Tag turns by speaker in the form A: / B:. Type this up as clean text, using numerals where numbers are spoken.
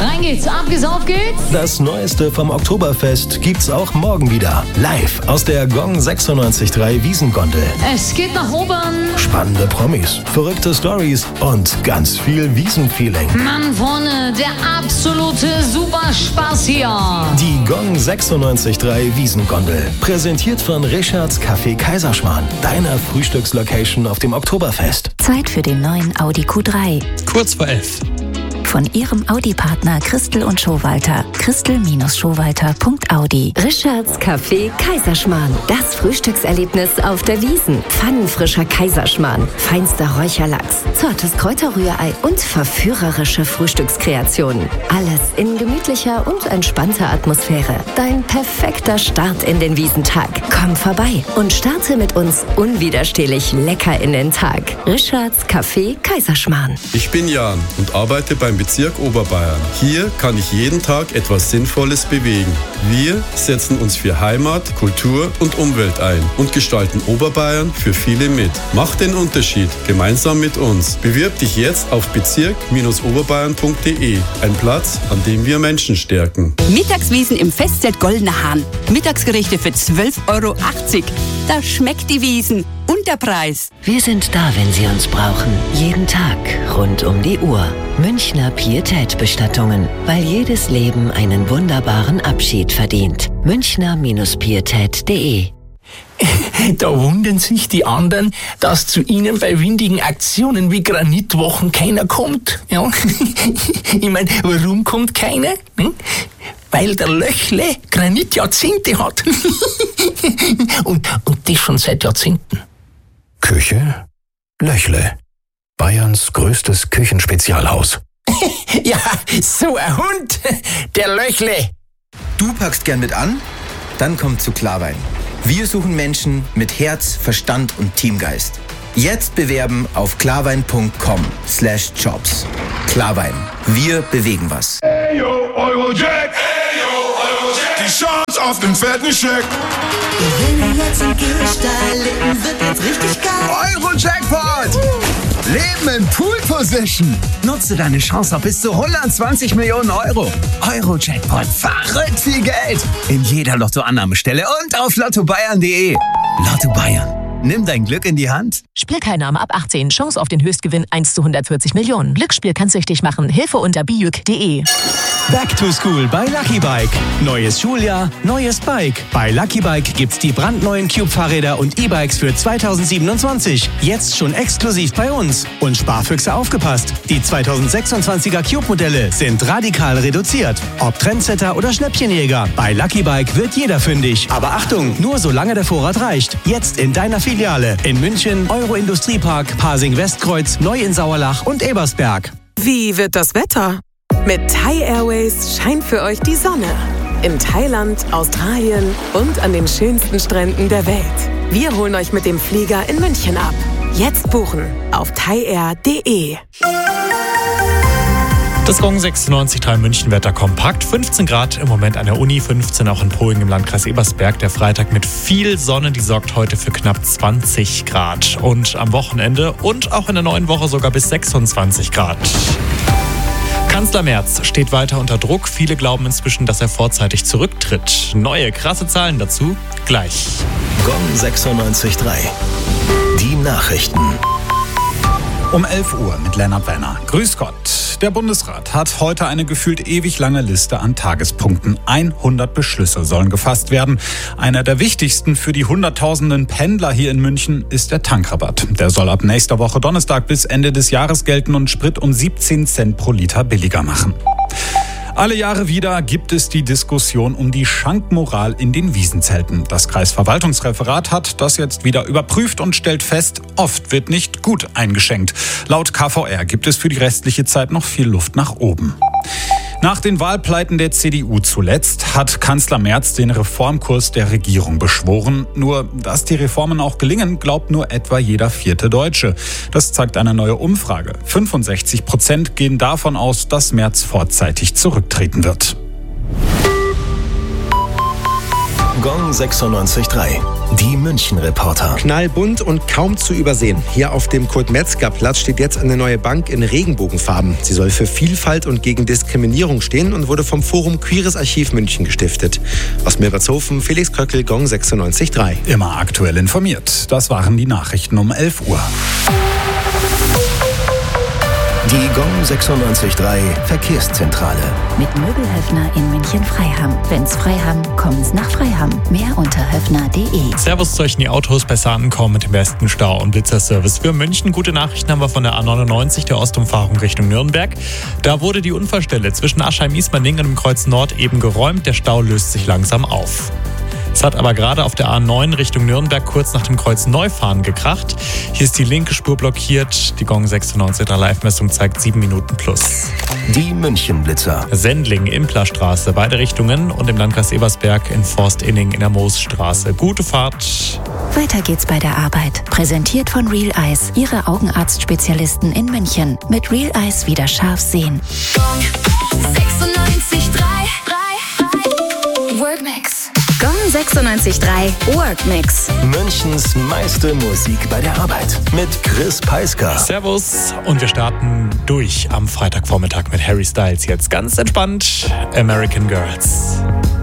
A: Rein geht's, auf geht's.
B: Das Neueste vom Oktoberfest gibt's auch morgen wieder. Live aus der Gong 96.3 Wiesengondel.
A: Es geht nach oben.
B: Spannende Promis, verrückte Stories und ganz viel Wiesenfeeling.
A: Mann, vorne, der absolute Superspaß hier.
B: Die Gong 96.3 Wiesengondel. Präsentiert von Richards Café Kaiserschmarrn. Deiner Frühstückslocation auf dem Oktoberfest.
C: Zeit für den neuen Audi Q3.
D: Kurz vor 11.
C: Von Ihrem Audi-Partner Christel und Schowalter. Christel-Schowalter.audi.
E: Richards Café Kaiserschmarrn. Das Frühstückserlebnis auf der Wiesn. Pfannenfrischer Kaiserschmarrn. Feinster Räucherlachs. Zartes Kräuterrührei und verführerische Frühstückskreationen. Alles in gemütlicher und entspannter Atmosphäre. Dein perfekter Start in den Wiesentag. Komm vorbei und starte mit uns unwiderstehlich lecker in den Tag. Richards Café Kaiserschmarrn.
F: Ich bin Jan und arbeite beim Bezirk Oberbayern. Hier kann ich jeden Tag etwas Sinnvolles bewegen. Wir setzen uns für Heimat, Kultur und Umwelt ein und gestalten Oberbayern für viele mit. Mach den Unterschied gemeinsam mit uns. Bewirb dich jetzt auf bezirk-oberbayern.de. Ein Platz, an dem wir Menschen stärken.
G: Mittagswiesen im Festzelt Goldener Hahn. Mittagsgerichte für 12,80 €. Da schmeckt die Wiesn. Und der Preis.
H: Wir sind da, wenn Sie uns brauchen. Jeden Tag, rund um die Uhr. Münchner Pietät-Bestattungen. Weil jedes Leben einen wunderbaren Abschied verdient. Münchner-Pietät.de.
I: Da wundern sich die anderen, dass zu ihnen bei windigen Aktionen wie Granitwochen keiner kommt. Ja? Ich meine, warum kommt keiner? Weil der Löchle Granitjahrzehnte hat. und das schon seit Jahrzehnten.
J: Küche Löchle. Bayerns größtes Küchenspezialhaus.
I: Ja, so ein Hund, der Löchle.
K: Du packst gern mit an? Dann komm zu Klarwein. Wir suchen Menschen mit Herz, Verstand und Teamgeist. Jetzt bewerben auf klarwein.com/jobs. Klarwein. Wir bewegen was.
L: Hey yo, Eurojack. Hey yo, Eurojack. Die Chance auf den fetten Scheck.
M: Wenn jetzt im Gehsteig leben, wird jetzt richtig geil.
N: Euro-Jackpot! Leben in Pool-Position. Nutze deine Chance auf bis zu 120 Millionen €. Euro-Jackpot. Verrückt viel Geld. In jeder Lottoannahmestelle und auf lottobayern.de. Lotto Bayern. Nimm dein Glück in die Hand.
O: Spielteilnahme ab 18. Chance auf den Höchstgewinn 1 zu 140 Millionen. Glücksspiel kann süchtig machen. Hilfe unter bijuk.de.
P: Back to School bei Lucky Bike. Neues Schuljahr, neues Bike. Bei Lucky Bike gibt's die brandneuen Cube-Fahrräder und E-Bikes für 2027. Jetzt schon exklusiv bei uns. Und Sparfüchse aufgepasst. Die 2026er Cube-Modelle sind radikal reduziert. Ob Trendsetter oder Schnäppchenjäger. Bei Lucky Bike wird jeder fündig. Aber Achtung, nur solange der Vorrat reicht. Jetzt in deiner Filiale. In München, Euro-Industriepark, Pasing-Westkreuz, Neu in Sauerlach und Ebersberg.
Q: Wie wird das Wetter? Mit Thai Airways scheint für euch die Sonne. In Thailand, Australien und an den schönsten Stränden der Welt. Wir holen euch mit dem Flieger in München ab. Jetzt buchen auf thaiair.de.
D: Das Gong 96.3 München-Wetter kompakt. 15 Grad im Moment an der Uni, 15 auch in Poing im Landkreis Ebersberg. Der Freitag mit viel Sonne, die sorgt heute für knapp 20 Grad. Und am Wochenende und auch in der neuen Woche sogar bis 26 Grad. Kanzler Merz steht weiter unter Druck. Viele glauben inzwischen, dass er vorzeitig zurücktritt. Neue, krasse Zahlen dazu gleich.
B: Gong 96.3. Die Nachrichten.
R: Um 11 Uhr mit Lennart Wenner. Grüß Gott. Der Bundesrat hat heute eine gefühlt ewig lange Liste an Tagespunkten. 100 Beschlüsse sollen gefasst werden. Einer der wichtigsten für die Hunderttausenden Pendler hier in München ist der Tankrabatt. Der soll ab nächster Woche Donnerstag bis Ende des Jahres gelten und Sprit um 17 Cent pro Liter billiger machen. Alle Jahre wieder gibt es die Diskussion um die Schankmoral in den Wiesenzelten. Das Kreisverwaltungsreferat hat das jetzt wieder überprüft und stellt fest, oft wird nicht gut eingeschenkt. Laut KVR gibt es für die restliche Zeit noch viel Luft nach oben. Nach den Wahlpleiten der CDU zuletzt hat Kanzler Merz den Reformkurs der Regierung beschworen. Nur, dass die Reformen auch gelingen, glaubt nur etwa jeder 4. Deutsche. Das zeigt eine neue Umfrage. 65% gehen davon aus, dass Merz vorzeitig zurücktreten wird.
B: Gong 96.3. Die München-Reporter.
S: Knallbunt und kaum zu übersehen. Hier auf dem Kurt-Metzger-Platz steht jetzt eine neue Bank in Regenbogenfarben. Sie soll für Vielfalt und gegen Diskriminierung stehen und wurde vom Forum Queeres Archiv München gestiftet. Aus Milbertshofen, Felix Köckel, Gong 96.3.
R: Immer aktuell informiert. Das waren die Nachrichten um 11 Uhr.
B: Die Gong 96.3 Verkehrszentrale.
C: Mit Möbelhöfner in München-Freiham. Wenn's Freiham, kommen's nach Freiham. Mehr unter höfner.de.
D: Servus zu euch in die Autos, besser ankommen mit dem besten Stau- und Blitzerservice für München. Gute Nachrichten haben wir von der A99, der Ostumfahrung Richtung Nürnberg. Da wurde die Unfallstelle zwischen Aschheim-Ismaning und dem Kreuz Nord eben geräumt. Der Stau löst sich langsam auf. Es hat aber gerade auf der A9 Richtung Nürnberg kurz nach dem Kreuz Neufahren gekracht. Hier ist die linke Spur blockiert. Die Gong 96er Live-Messung zeigt 7 Minuten plus.
B: Die München-Blitzer.
D: Sendling, Implerstraße, beide Richtungen und im Landkreis Ebersberg in Forstinning in der Moosstraße. Gute Fahrt.
C: Weiter geht's bei der Arbeit. Präsentiert von Real Eyes, Ihre Augenarztspezialisten in München. Mit Real Eyes wieder scharf sehen.
M: Gong 96.3 Workmix.
E: Gong 96.3 Workmix.
B: Münchens meiste Musik bei der Arbeit. Mit Chris Peisker.
D: Servus. Und wir starten durch am Freitagvormittag mit Harry Styles. Jetzt ganz entspannt. American Girls.